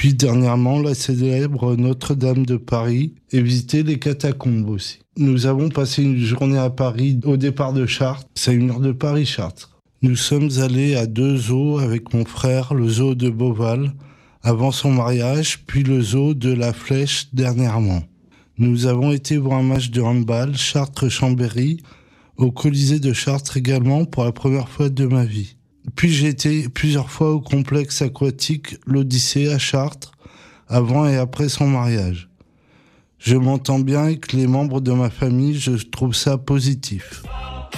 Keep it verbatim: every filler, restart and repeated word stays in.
Puis dernièrement, la célèbre Notre-Dame de Paris et visiter les catacombes aussi. Nous avons passé une journée à Paris au départ de Chartres. C'est à une heure de Paris-Chartres. Nous sommes allés à deux zoos avec mon frère, le zoo de Beauval, avant son mariage, puis le zoo de La Flèche dernièrement. Nous avons été voir un match de handball, Chartres-Chambéry, au Colisée de Chartres également pour la première fois de ma vie. Puis j'ai été plusieurs fois au complexe aquatique l'Odyssée à Chartres, avant et après son mariage. Je m'entends bien avec les membres de ma famille, je trouve ça positif.